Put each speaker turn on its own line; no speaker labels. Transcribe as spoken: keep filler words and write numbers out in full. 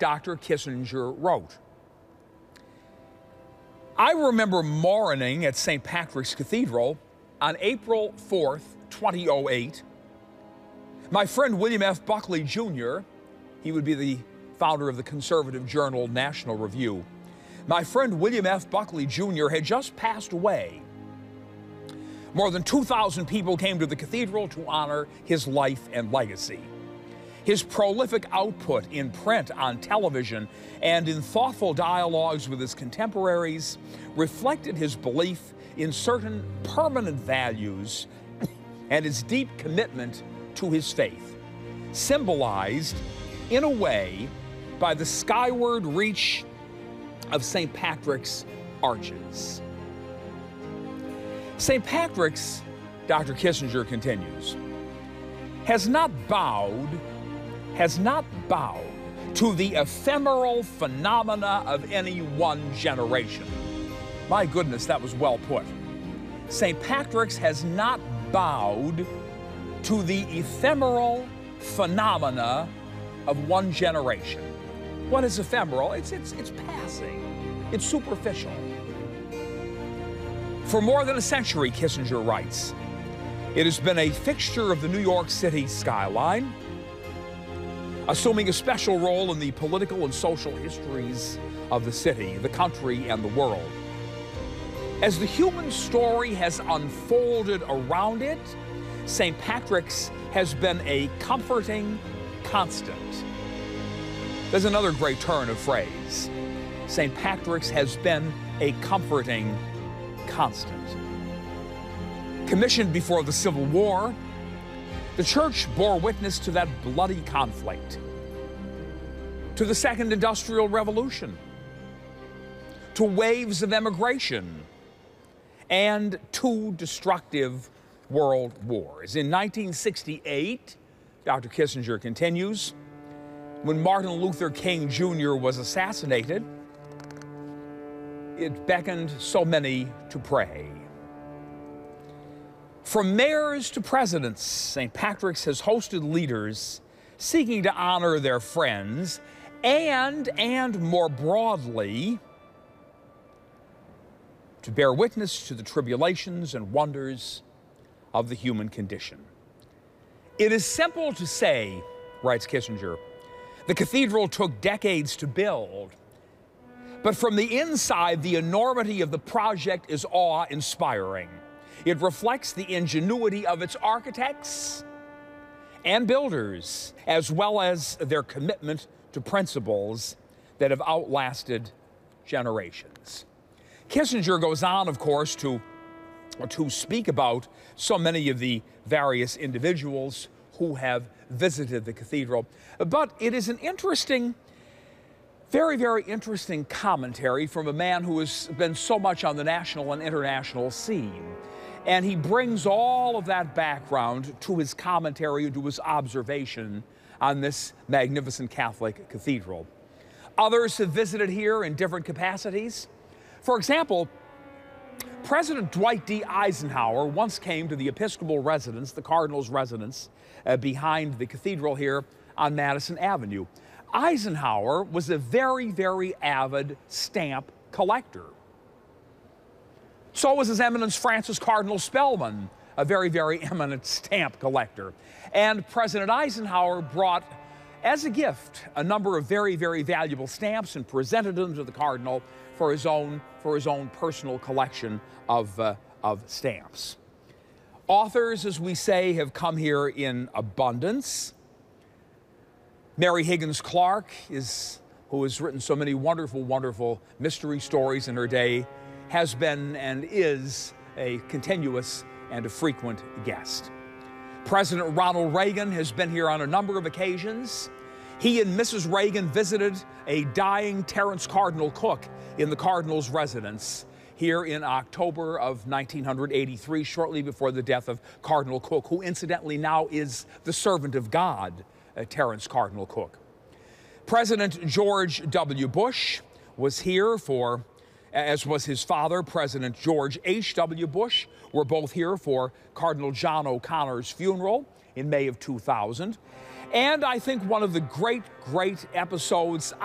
Doctor Kissinger wrote. I remember mourning at Saint Patrick's Cathedral on April fourth, two thousand eight. My friend William F. Buckley, Junior, he would be the founder of the conservative journal National Review. My friend William F. Buckley, Junior had just passed away. More than two thousand people came to the cathedral to honor his life and legacy. His prolific output in print, on television, and in thoughtful dialogues with his contemporaries reflected his belief in certain permanent values and his deep commitment to his faith, symbolized, in a way, by the skyward reach of Saint Patrick's arches. Saint Patrick's, Doctor Kissinger continues, has not bowed, has not bowed to the ephemeral phenomena of any one generation. My goodness, that was well put. Saint Patrick's has not bowed to the ephemeral phenomena of one generation. What is ephemeral? It's, it's, it's passing. It's superficial. For more than a century, Kissinger writes, it has been a fixture of the New York City skyline, assuming a special role in the political and social histories of the city, the country, and the world. As the human story has unfolded around it, Saint Patrick's has been a comforting constant. There's another great turn of phrase. Saint Patrick's has been a comforting constant. Commissioned before the Civil War, the church bore witness to that bloody conflict, to the Second Industrial Revolution, to waves of emigration, and two destructive world wars. In nineteen sixty-eight, Doctor Kissinger continues, when Martin Luther King Junior was assassinated, it beckoned so many to pray. From mayors to presidents, Saint Patrick's has hosted leaders seeking to honor their friends and, and more broadly, to bear witness to the tribulations and wonders of the human condition. It is simple to say, writes Kissinger, the cathedral took decades to build, but from the inside, the enormity of the project is awe-inspiring. It reflects the ingenuity of its architects and builders, as well as their commitment to principles that have outlasted generations. Kissinger goes on, of course, to, to speak about so many of the various individuals who have visited the cathedral. But it is an interesting, very, very interesting commentary from a man who has been so much on the national and international scene. And he brings all of that background to his commentary, to his observation on this magnificent Catholic cathedral. Others have visited here in different capacities. For example, President Dwight D. Eisenhower once came to the Episcopal residence, the Cardinal's residence, uh, behind the cathedral here on Madison Avenue. Eisenhower was a very, very avid stamp collector. So was His Eminence Francis Cardinal Spellman, a very, very eminent stamp collector. And President Eisenhower brought, as a gift, a number of very, very valuable stamps and presented them to the Cardinal for his own, for his own personal collection of, uh, of stamps. Authors, as we say, have come here in abundance. Mary Higgins Clark, is, who has written so many wonderful, wonderful mystery stories in her day, has been and is a continuous and a frequent guest. President Ronald Reagan has been here on a number of occasions. He and Missus Reagan visited a dying Terence Cardinal Cook in the Cardinal's residence here in October of nineteen eighty-three, shortly before the death of Cardinal Cook, who incidentally now is the servant of God, uh, Terence Cardinal Cook. President George W. Bush was here for, as was his father, President George H W. Bush, were both here for Cardinal John O'Connor's funeral in May of two thousand. And I think one of the great, great episodes